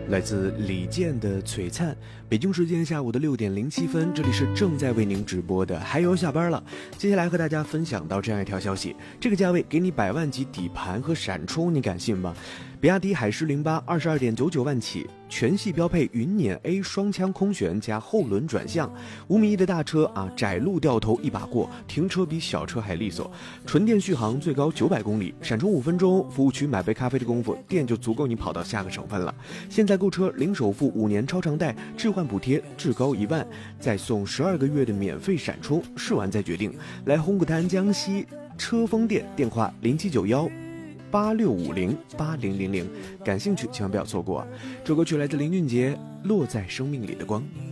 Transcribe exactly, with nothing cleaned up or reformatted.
来自李健的璀璨。北京时间下午的六点零七分，这里是正在为您直播的还有下班了。接下来和大家分享到这样一条消息，这个价位给你百万级底盘和闪充，你敢信吗？比亚迪海狮零八二十二点九九万起，全系标配云辇 A 双腔空悬加后轮转向，五米一的大车啊，窄路掉头一把过，停车比小车还利索。纯电续航最高九百公里，闪充五分钟，服务区买杯咖啡的功夫，电就足够你跑到下个省份了。现在购车零首付，五年超长贷，置换补贴至高一万，再送十二个月的免费闪充，试完再决定。来红谷滩江西车丰店，电话零七九幺八六五零八零零零，感兴趣千万不要错过。这首歌曲来自林俊杰，《落在生命里的光》。